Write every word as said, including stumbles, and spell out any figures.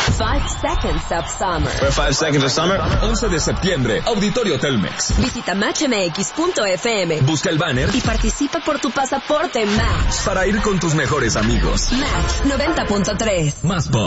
Five Seconds of Summer. For Five Seconds of Summer. once de septiembre, Auditorio Telmex. Visita match m x punto f m. Busca el banner y participa por tu pasaporte Match. Para ir con tus mejores amigos. Match noventa punto tres. Más pop.